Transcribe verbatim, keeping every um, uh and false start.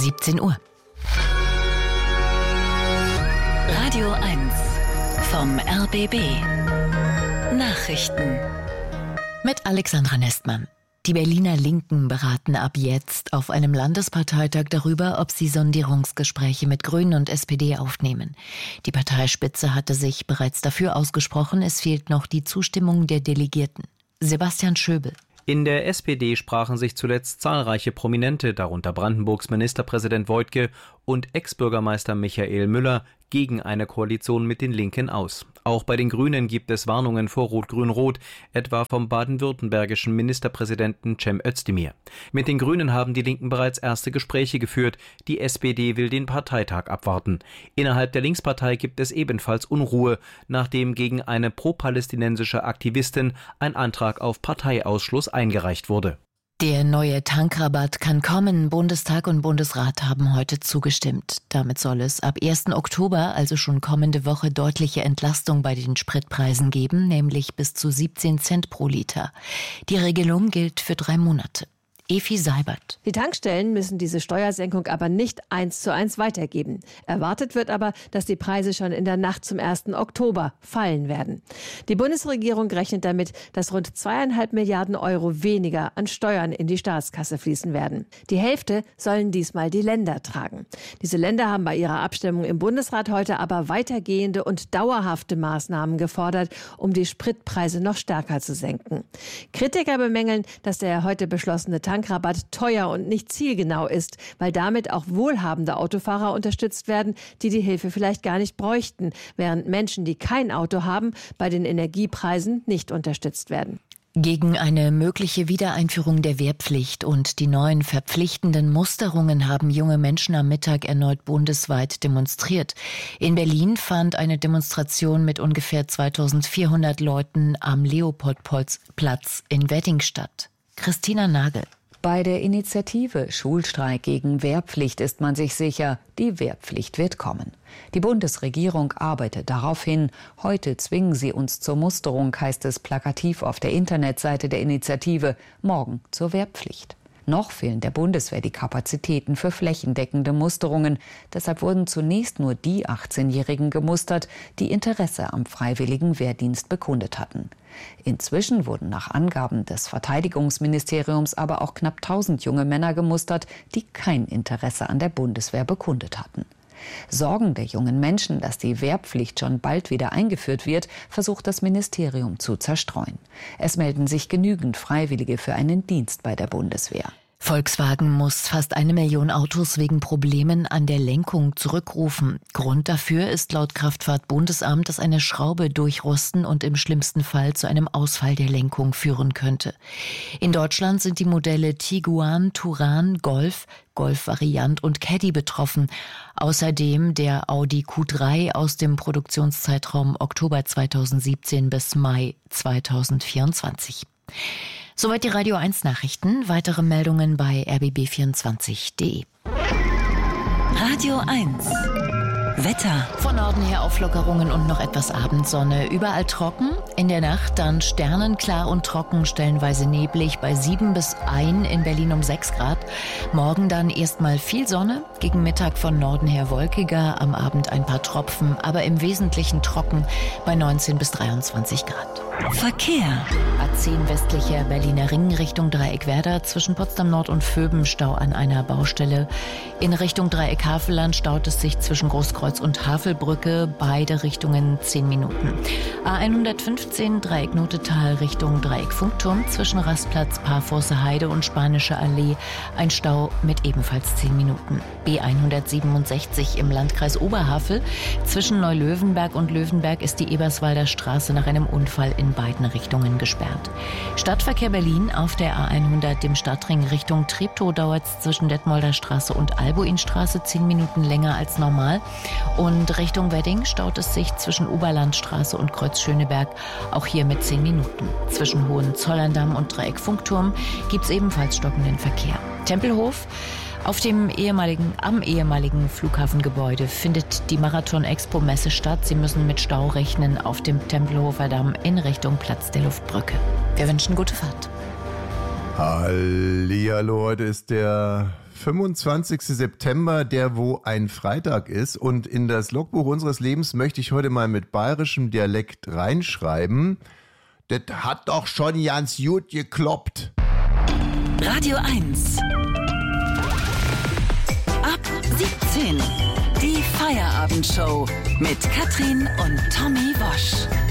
siebzehn Uhr. Radio eins vom R B B. Nachrichten. Mit Alexandra Nestmann. Die Berliner Linken beraten ab jetzt auf einem Landesparteitag darüber, ob sie Sondierungsgespräche mit Grünen und S P D aufnehmen. Die Parteispitze hatte sich bereits dafür ausgesprochen, es fehlt noch die Zustimmung der Delegierten. Sebastian Schöbel. In der S P D sprachen sich zuletzt zahlreiche Prominente, darunter Brandenburgs Ministerpräsident Woidke und Ex-Bürgermeister Michael Müller, gegen eine Koalition mit den Linken aus. Auch bei den Grünen gibt es Warnungen vor Rot-Grün-Rot, etwa vom baden-württembergischen Ministerpräsidenten Cem Özdemir. Mit den Grünen haben die Linken bereits erste Gespräche geführt. Die S P D will den Parteitag abwarten. Innerhalb der Linkspartei gibt es ebenfalls Unruhe, nachdem gegen eine pro-palästinensische Aktivistin ein Antrag auf Parteiausschluss eingereicht wurde. Der neue Tankrabatt kann kommen. Bundestag und Bundesrat haben heute zugestimmt. Damit soll es ab ersten Oktober, also schon kommende Woche, deutliche Entlastung bei den Spritpreisen geben, nämlich bis zu siebzehn Cent pro Liter. Die Regelung gilt für drei Monate. Efi Seibert. Die Tankstellen müssen diese Steuersenkung aber nicht eins zu eins weitergeben. Erwartet wird aber, dass die Preise schon in der Nacht zum ersten Oktober fallen werden. Die Bundesregierung rechnet damit, dass rund zweieinhalb Milliarden Euro weniger an Steuern in die Staatskasse fließen werden. Die Hälfte sollen diesmal die Länder tragen. Diese Länder haben bei ihrer Abstimmung im Bundesrat heute aber weitergehende und dauerhafte Maßnahmen gefordert, um die Spritpreise noch stärker zu senken. Kritiker bemängeln, dass der heute beschlossene Tankrabatt Tankrabatt teuer und nicht zielgenau ist, weil damit auch wohlhabende Autofahrer unterstützt werden, die die Hilfe vielleicht gar nicht bräuchten, während Menschen, die kein Auto haben, bei den Energiepreisen nicht unterstützt werden. Gegen eine mögliche Wiedereinführung der Wehrpflicht und die neuen verpflichtenden Musterungen haben junge Menschen am Mittag erneut bundesweit demonstriert. In Berlin fand eine Demonstration mit ungefähr zweitausendvierhundert Leuten am Leopoldplatz in Wedding statt. Christina Nagel. Bei der Initiative Schulstreik gegen Wehrpflicht ist man sich sicher, die Wehrpflicht wird kommen. Die Bundesregierung arbeitet darauf hin. Heute zwingen sie uns zur Musterung, heißt es plakativ auf der Internetseite der Initiative, morgen zur Wehrpflicht. Noch fehlen der Bundeswehr die Kapazitäten für flächendeckende Musterungen. Deshalb wurden zunächst nur die achtzehnjährigen gemustert, die Interesse am freiwilligen Wehrdienst bekundet hatten. Inzwischen wurden nach Angaben des Verteidigungsministeriums aber auch knapp tausend junge Männer gemustert, die kein Interesse an der Bundeswehr bekundet hatten. Sorgen der jungen Menschen, dass die Wehrpflicht schon bald wieder eingeführt wird, versucht das Ministerium zu zerstreuen. Es melden sich genügend Freiwillige für einen Dienst bei der Bundeswehr. Volkswagen muss fast eine Million Autos wegen Problemen an der Lenkung zurückrufen. Grund dafür ist laut Kraftfahrtbundesamt, dass eine Schraube durchrosten und im schlimmsten Fall zu einem Ausfall der Lenkung führen könnte. In Deutschland sind die Modelle Tiguan, Touran, Golf, Golf-Variant und Caddy betroffen. Außerdem der Audi Q drei aus dem Produktionszeitraum Oktober zweitausendsiebzehn bis Mai zweitausendvierundzwanzig. Soweit die Radio eins Nachrichten. Weitere Meldungen bei r b b vierundzwanzig punkt d e. Radio eins. Wetter. Von Norden her Auflockerungen und noch etwas Abendsonne. Überall trocken. In der Nacht dann sternenklar und trocken, stellenweise neblig bei sieben bis eins, in Berlin um sechs Grad. Morgen dann erstmal viel Sonne, gegen Mittag von Norden her wolkiger, am Abend ein paar Tropfen, aber im Wesentlichen trocken bei neunzehn bis dreiundzwanzig Grad. Verkehr. A zehn westlicher Berliner Ring Richtung Dreieck-Werder, zwischen Potsdam Nord und Vöben Stau an einer Baustelle. In Richtung Dreieck Havelland staut es sich zwischen Großkreuz und Havelbrücke, beide Richtungen zehn Minuten. A hundertfünfzehn Dreieck Notetal Richtung Dreieck Funkturm, zwischen Rastplatz Parforce Heide und Spanische Allee, ein Stau mit ebenfalls zehn Minuten. B hundertsiebenundsechzig im Landkreis Oberhavel, zwischen Neulöwenberg und Löwenberg ist die Eberswalder Straße nach einem Unfall in beiden Richtungen gesperrt. Stadtverkehr Berlin auf der A hundert, dem Stadtring Richtung Treptow, dauert es zwischen Detmolder Straße und Albuinstraße zehn Minuten länger als normal. Und Richtung Wedding staut es sich zwischen Oberlandstraße und Kreuz Schöneberg, auch hier mit zehn Minuten. Zwischen Hohenzollern-Damm und Dreieck Funkturm gibt es ebenfalls stockenden Verkehr. Tempelhof. Auf dem ehemaligen, am ehemaligen Flughafengebäude findet die Marathon-Expo-Messe statt. Sie müssen mit Stau rechnen auf dem Tempelhofer Damm in Richtung Platz der Luftbrücke. Wir wünschen gute Fahrt. Hallihallo, heute ist der fünfundzwanzigster September, der wo ein Freitag ist, und in das Logbuch unseres Lebens möchte ich heute mal mit bayerischem Dialekt reinschreiben. Das hat doch schon ganz gut gekloppt. Radio eins. Ab siebzehn. Die Feierabendshow mit Katrin und Tommy Wosch.